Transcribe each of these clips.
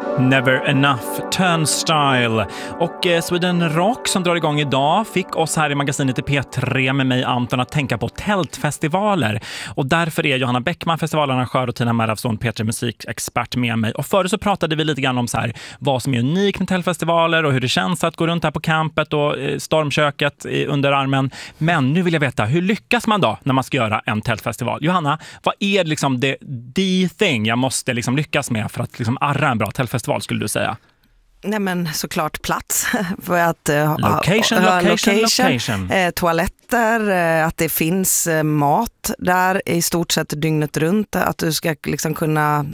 Never Enough, Turnstile och Sweden Rock som drar igång idag fick oss här i magasinet i P3 med mig Anton att tänka på tältfestivaler. Och därför är Johanna Bäckman, festivalarrangör, och Tina Merafsson, P3 musikexpert, med mig. Och förut så pratade vi lite grann om så här, vad som är unikt med tältfestivaler och hur det känns att gå runt här på campet och stormköket under armen. Men nu vill jag veta, hur lyckas man då när man ska göra en tältfestival? Johanna, vad är liksom the thing jag måste liksom lyckas med för att liksom arra en bra tältfestival, skulle du säga? Nej, men såklart plats för att location. Toaletter, att det finns mat där i stort sett dygnet runt, att du ska liksom kunna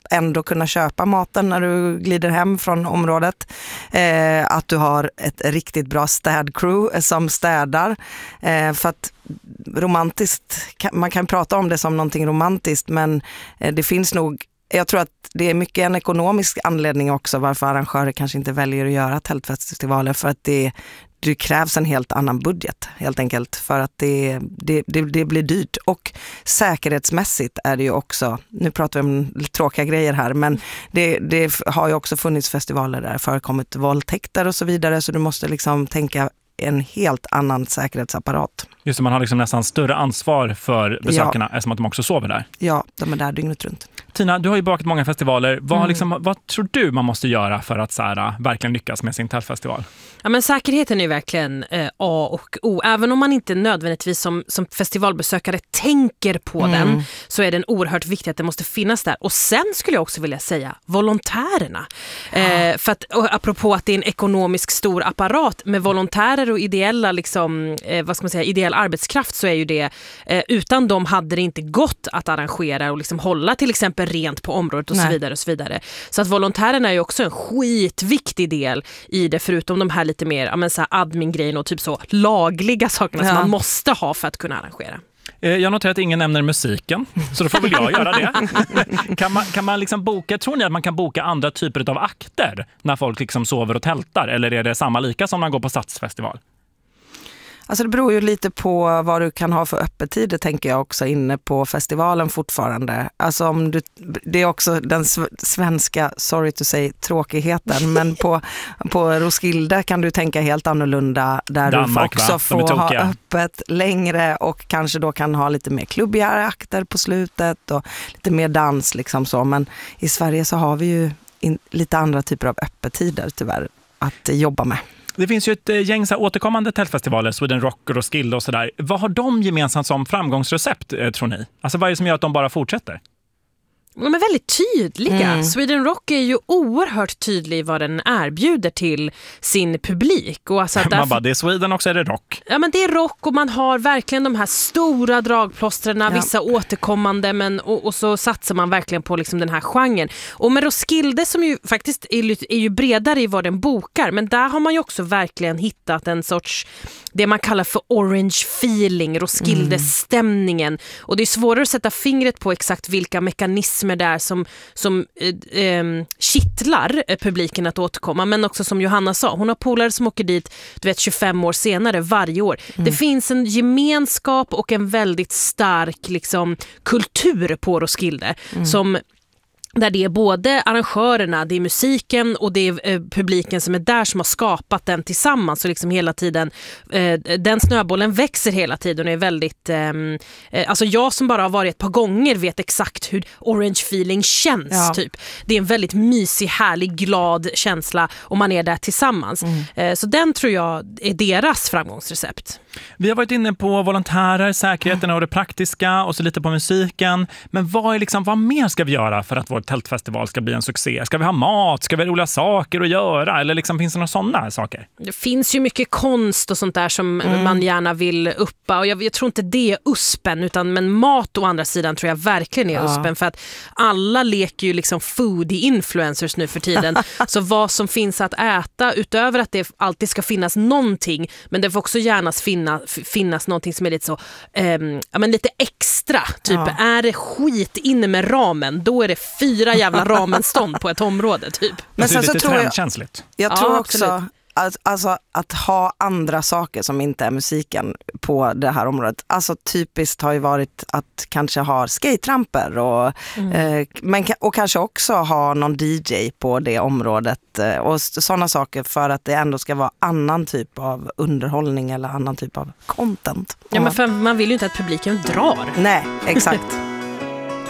köpa maten när du glider hem från området, att du har ett riktigt bra städcrew som städar, för att romantiskt, man kan prata om det som någonting romantiskt, men det finns nog, jag tror att det är mycket en ekonomisk anledning också varför arrangörer kanske inte väljer att göra tältfestivaler, för att det krävs en helt annan budget helt enkelt, för att det blir dyrt. Och säkerhetsmässigt är det ju också, nu pratar vi om tråkiga grejer här, men det har ju också funnits festivaler där det förekommit våldtäkter och så vidare, så du måste liksom tänka en helt annan säkerhetsapparat. Just det, man har liksom nästan större ansvar för besökarna, eftersom att de också sover där. Ja, de är där dygnet runt. Tina, du har ju bakat många festivaler. Vad tror du man måste göra för att så här, verkligen lyckas med sin tältfestival? Ja, men säkerheten är verkligen A och O. Även om man inte nödvändigtvis som festivalbesökare tänker på den, så är den oerhört viktig att det måste finnas där. Och sen skulle jag också vilja säga volontärerna. För att, apropå att det är en ekonomisk stor apparat med volontärer och ideella ideell arbetskraft, så är ju det, utan dem hade det inte gått att arrangera och liksom hålla till exempel rent på området och så vidare och så vidare. Så att volontärerna är ju också en skitviktig del i det, förutom de här lite mer admin-grejen och typ så lagliga sakerna som man måste ha för att kunna arrangera. Jag noterar att ingen nämner musiken, så då får väl jag göra det. Kan man liksom boka, tror ni att man kan boka andra typer av akter när folk liksom sover och tältar, eller är det samma lika som man går på stadsfestival? Alltså det beror ju lite på vad du kan ha för öppettider, tänker jag också, inne på festivalen fortfarande. Alltså det är också den svenska, sorry to say, tråkigheten, men på Roskilde kan du tänka helt annorlunda, där Danmark, du också får ha öppet längre och kanske då kan ha lite mer klubbigare akter på slutet och lite mer dans liksom så. Men i Sverige så har vi ju lite andra typer av öppettider tyvärr att jobba med. Det finns ju ett gäng återkommande tältfestivaler, Sweden Rock och Roskilde och sådär. Vad har de gemensamt som framgångsrecept, tror ni? Alltså vad är det som gör att de bara fortsätter? De är väldigt tydliga. Sweden Rock är ju oerhört tydlig vad den erbjuder till sin publik. Och alltså man bara, det är Sweden också, är det rock? Ja, men det är rock och man har verkligen de här stora dragplåsterna, vissa återkommande, men och så satsar man verkligen på liksom den här genren. Och med Roskilde, som ju faktiskt är ju bredare i vad den bokar, men där har man ju också verkligen hittat en sorts, det man kallar för orange feeling, Roskilde-stämningen. Och det är svårare att sätta fingret på exakt vilka mekanismer där som kittlar publiken att återkomma, men också som Johanna sa, hon har polare som åker dit 25 år senare varje år. Det finns en gemenskap och en väldigt stark liksom kultur på Roskilde som där det är både arrangörerna, det är musiken och det är publiken som är där som har skapat den tillsammans, och liksom hela tiden den snöbollen växer hela tiden och är väldigt alltså jag som bara har varit ett par gånger vet exakt hur orange feeling känns typ. Det är en väldigt mysig, härlig, glad känsla och man är där tillsammans. Så den tror jag är deras framgångsrecept. Vi har varit inne på volontärer, säkerheten och det praktiska och så lite på musiken. Men vad mer ska vi göra för att vår tältfestival ska bli en succé? Ska vi ha mat? Ska vi ha roliga saker att göra? Eller liksom, finns det några sådana saker? Det finns ju mycket konst och sånt där som man gärna vill uppa. Och jag tror inte det är uspen, men mat å andra sidan tror jag verkligen är uspen. För att alla leker ju liksom foodie-influencers nu för tiden. Så vad som finns att äta, utöver att det alltid ska finnas någonting, men det får också gärna finnas någonting som är lite så men lite extra. Typ är det skit inne med ramen, då är det 4 jävla ramenstånd på ett område typ. Men sen så tror jag tror också alltså att ha andra saker som inte är musiken på det här området. Alltså typiskt har ju varit att kanske ha skateramper och kanske också ha någon DJ på det området och sådana saker för att det ändå ska vara annan typ av underhållning eller annan typ av content. Ja, men för man vill ju inte att publiken drar. Nej, exakt.